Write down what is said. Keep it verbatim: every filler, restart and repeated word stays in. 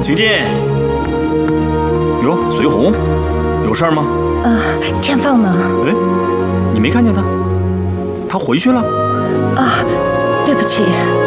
请进。哟，随红，有事儿吗？ 啊，天放呢？ 哎，你没看见他？他回去了？ 啊，对不起。